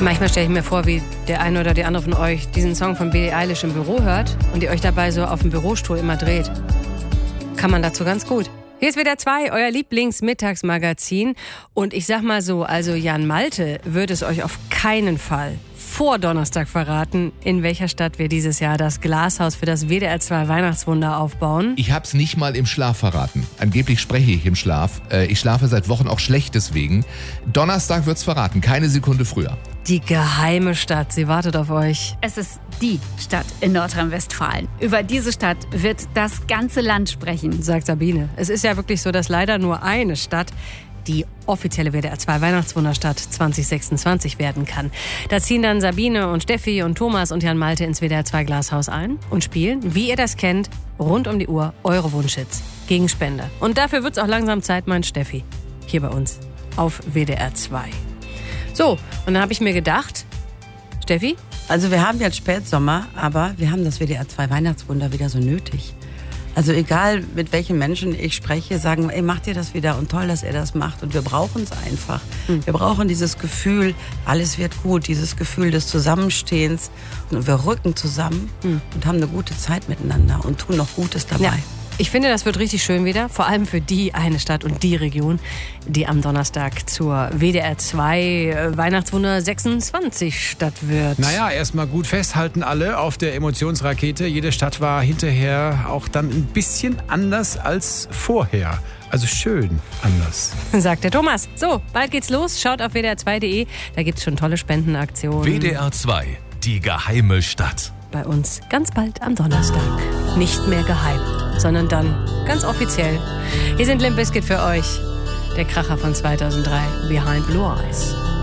Manchmal stelle ich mir vor, wie der eine oder die andere von euch diesen Song von Billie Eilish im Büro hört und ihr euch dabei so auf dem Bürostuhl immer dreht. Kann man dazu ganz gut. Hier ist WDR 2, euer Lieblingsmittagsmagazin. Und ich sag mal so, also Jan Malte wird es euch auf keinen Fall vor Donnerstag verraten, in welcher Stadt wir dieses Jahr das Glashaus für das WDR 2 Weihnachtswunder aufbauen. Ich hab's nicht mal im Schlaf verraten. Angeblich spreche ich im Schlaf. Ich schlafe seit Wochen auch schlecht deswegen. Donnerstag wird's verraten, keine Sekunde früher. Die geheime Stadt, sie wartet auf euch. Es ist die Stadt in Nordrhein-Westfalen. Über diese Stadt wird das ganze Land sprechen, sagt Sabine. Es ist ja wirklich so, dass leider nur eine Stadt die offizielle WDR 2 Weihnachtswunderstadt 2026 werden kann. Da ziehen dann Sabine und Steffi und Thomas und Jan Malte ins WDR 2 Glashaus ein und spielen, wie ihr das kennt, rund um die Uhr eure Wunschhits gegen Spende. Und dafür wird's auch langsam Zeit, meint Steffi, hier bei uns auf WDR 2. So, und dann habe ich mir gedacht, Steffi? Also wir haben jetzt Spätsommer, aber wir haben das WDR 2 Weihnachtswunder wieder so nötig. Also egal, mit welchen Menschen ich spreche, sagen, ey, macht ihr das wieder und toll, dass ihr das macht. Und wir brauchen es einfach. Wir brauchen dieses Gefühl, alles wird gut, dieses Gefühl des Zusammenstehens. Und wir rücken zusammen und haben eine gute Zeit miteinander und tun noch Gutes dabei. Ja. Ich finde, das wird richtig schön wieder, vor allem für die eine Stadt und die Region, die am Donnerstag zur WDR 2 Weihnachtswunder 26 statt wird. Naja, erstmal gut festhalten alle auf der Emotionsrakete. Jede Stadt war hinterher auch dann ein bisschen anders als vorher. Also schön anders. Sagt der Thomas. So, bald geht's los. Schaut auf wdr2.de, da gibt's schon tolle Spendenaktionen. WDR 2, die geheime Stadt. Bei uns ganz bald am Donnerstag. Nicht mehr geheim, sondern dann ganz offiziell. Hier sind Limp Bizkit für euch. Der Kracher von 2003, Behind Blue Eyes.